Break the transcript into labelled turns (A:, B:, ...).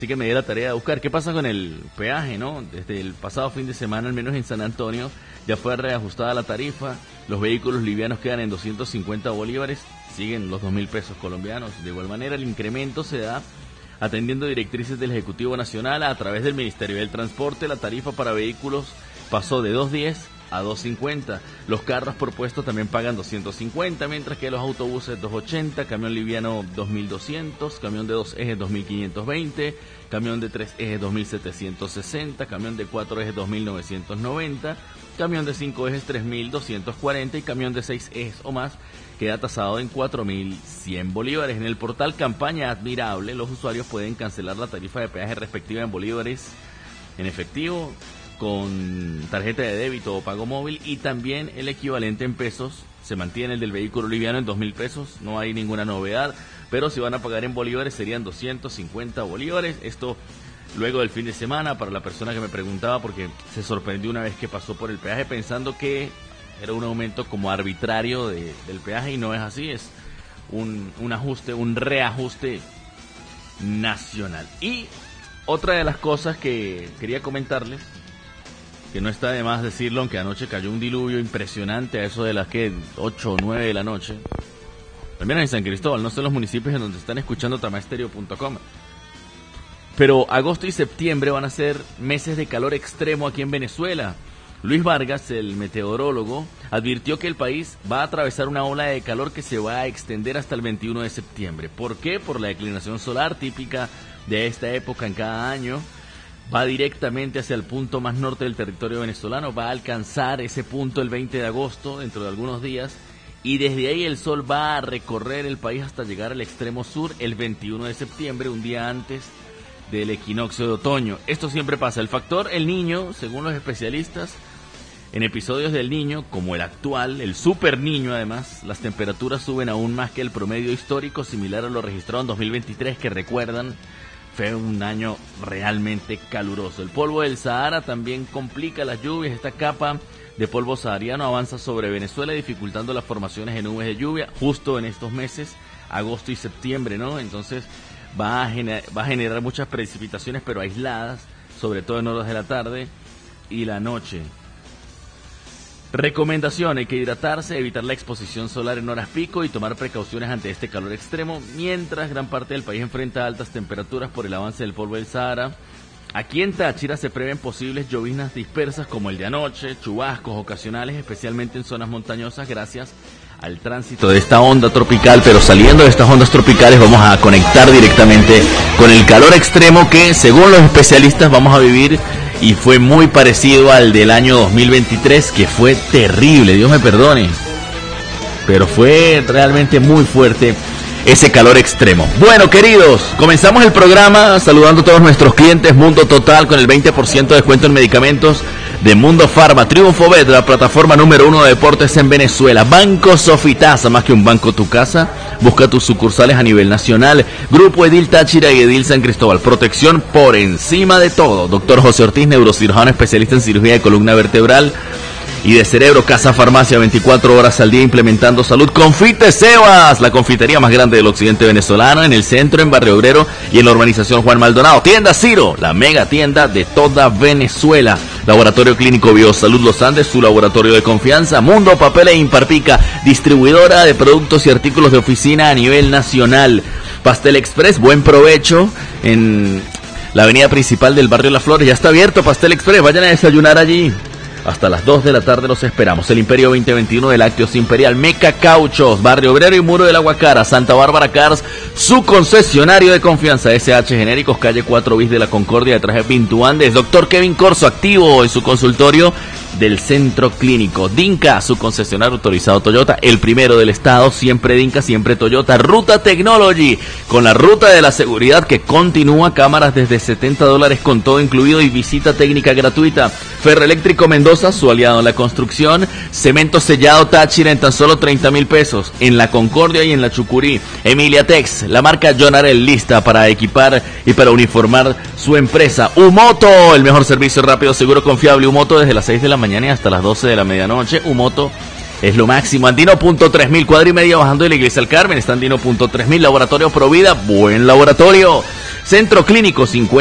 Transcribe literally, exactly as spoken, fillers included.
A: Así que me di la tarea de buscar qué pasa con el peaje, ¿no? Desde el pasado fin de semana, al menos en San Antonio, ya fue reajustada la tarifa. Los vehículos livianos quedan en doscientos cincuenta bolívares, siguen los dos mil pesos colombianos. De igual manera, el incremento se da atendiendo directrices del Ejecutivo Nacional a través del Ministerio del Transporte. La tarifa para vehículos pasó de dos diez a dos cincuenta. Los carros por puesto también pagan doscientos cincuenta, mientras que los autobuses dos ochenta, camión liviano dos mil doscientos, camión de dos ejes dos mil quinientos veinte, camión de tres ejes dos mil setecientos sesenta, camión de cuatro ejes dos mil novecientos noventa, camión de cinco ejes tres mil doscientos cuarenta y camión de seis ejes o más queda tasado en cuatro mil cien bolívares. En el portal Campaña Admirable, los usuarios pueden cancelar la tarifa de peaje respectiva en bolívares en efectivo, con tarjeta de débito o pago móvil, y también el equivalente en pesos se mantiene el del vehículo liviano en dos mil pesos, no hay ninguna novedad, pero si van a pagar en bolívares serían doscientos cincuenta bolívares. Esto luego del fin de semana, para la persona que me preguntaba, porque se sorprendió una vez que pasó por el peaje pensando que era un aumento como arbitrario de, del peaje, y no es así, es un, un ajuste, un reajuste nacional. Y otra de las cosas que quería comentarles, que no está de más decirlo, aunque anoche cayó un diluvio impresionante a eso de las que ocho o nueve de la noche, al menos en San Cristóbal, no sé los municipios en donde están escuchando tamaestereo punto com, pero agosto y septiembre van a ser meses de calor extremo aquí en Venezuela. Luis Vargas, el meteorólogo, advirtió que el país va a atravesar una ola de calor que se va a extender hasta el veintiuno de septiembre. ¿Por qué? Por la declinación solar típica de esta época en cada año. Va directamente hacia el punto más norte del territorio venezolano, va a alcanzar ese punto el veinte de agosto, dentro de algunos días, y desde ahí el sol va a recorrer el país hasta llegar al extremo sur el veintiuno de septiembre, un día antes del equinoccio de otoño. Esto siempre pasa. El factor El Niño, según los especialistas, en episodios del Niño, como el actual, el Super Niño además, las temperaturas suben aún más que el promedio histórico, similar a lo registrado en dos mil veintitrés, que recuerdan, fue un año realmente caluroso. El polvo del Sahara también complica las lluvias. Esta capa de polvo sahariano avanza sobre Venezuela, dificultando las formaciones de nubes de lluvia justo en estos meses, agosto y septiembre, ¿no? Entonces va a generar, va a generar muchas precipitaciones, pero aisladas, sobre todo en horas de la tarde y la noche. Recomendación: hay que hidratarse, evitar la exposición solar en horas pico y tomar precauciones ante este calor extremo, mientras gran parte del país enfrenta altas temperaturas por el avance del polvo del Sahara. Aquí en Táchira se prevén posibles lloviznas dispersas como el de anoche, chubascos ocasionales, especialmente en zonas montañosas, gracias al tránsito de esta onda tropical. Pero saliendo de estas ondas tropicales vamos a conectar directamente con el calor extremo que, según los especialistas, vamos a vivir, y fue muy parecido al del año dos mil veintitrés, que fue terrible, Dios me perdone, pero fue realmente muy fuerte ese calor extremo. Bueno, queridos, comenzamos el programa saludando a todos nuestros clientes. Mundo Total con el veinte por ciento de descuento en medicamentos de Mundo Farma. Triunfo Bet, la plataforma número uno de deportes en Venezuela. Banco Sofitasa, más que un banco, tu casa. Busca tus sucursales a nivel nacional. Grupo Edil Táchira y Edil San Cristóbal. Protección por encima de todo. Doctor José Ortiz, neurocirujano especialista en cirugía de columna vertebral y de cerebro. Casa Farmacia, veinticuatro horas al día implementando salud. Confite Sebas, la confitería más grande del occidente venezolano, en el centro, en Barrio Obrero y en la urbanización Juan Maldonado. Tienda Ciro, la mega tienda de toda Venezuela. Laboratorio Clínico Biosalud Los Andes, su laboratorio de confianza. Mundo Papel e Imparpica, distribuidora de productos y artículos de oficina a nivel nacional. Pastel Express, buen provecho en la avenida principal del barrio Las Flores. Ya está abierto Pastel Express, vayan a desayunar allí. Hasta las dos de la tarde los esperamos. El Imperio veinte veintiuno de Lácteos Imperial, Meca Cauchos, Barrio Obrero y Muro de la Guacara, Santa Bárbara Cars, su concesionario de confianza. S H Genéricos, calle cuatro bis de la Concordia, detrás de Pintuandes. Doctor Kevin Corso, activo en su consultorio del Centro Clínico. Dinka, su concesionario autorizado Toyota, el primero del estado. Siempre Dinka, siempre Toyota. Ruta Technology, con la ruta de la seguridad que continúa. Cámaras desde setenta dólares con todo incluido y visita técnica gratuita. Ferroeléctrico Mendoza, su aliado en la construcción. Cemento sellado Táchira en tan solo treinta mil pesos. En la Concordia y en la Chucurí. Emilia Tex, la marca Jonarel, lista para equipar y para uniformar su empresa. Umoto, el mejor servicio rápido, seguro, confiable. Umoto desde las seis de la mañana y hasta las doce de la medianoche. Umoto es lo máximo. Andino punto tres mil, cuadra y media bajando de la Iglesia del Carmen. Está Andino punto tres mil. Laboratorio Provida, buen laboratorio. Centro Clínico cincuenta.